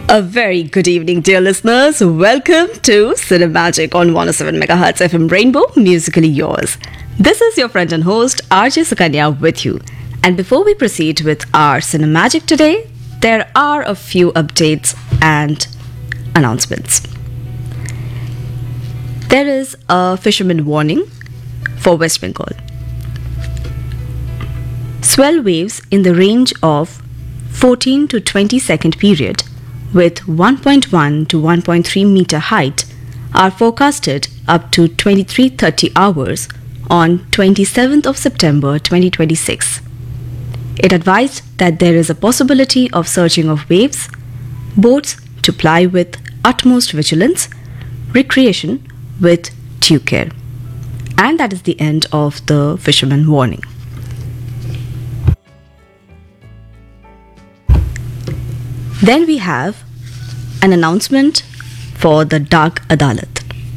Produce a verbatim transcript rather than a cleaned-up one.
A very good evening, dear listeners. Welcome to Cinemagic on one oh seven megahertz F M Rainbow, musically yours. This is your friend and host, R J Sukanya, with you. And before we proceed with our Cinemagic today, there are a few updates and announcements. There is a fisherman warning for West Bengal. Swell waves in the range of fourteen to twenty second period with one point one to one point three meter height are forecasted up to twenty-three thirty hours on twenty-seventh of September twenty twenty-six. It advised that there is a possibility of surging of waves, boats to ply with utmost vigilance, recreation with due care. And that is the end of the fisherman warning. Then we have an announcement for the Dak Adalat.